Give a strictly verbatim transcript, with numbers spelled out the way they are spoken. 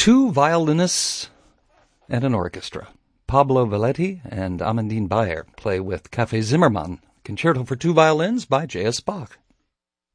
Two violinists and an orchestra. Pablo Valetti and Amandine Bayer play with Café Zimmermann, Concerto for Two Violins by J S. Bach.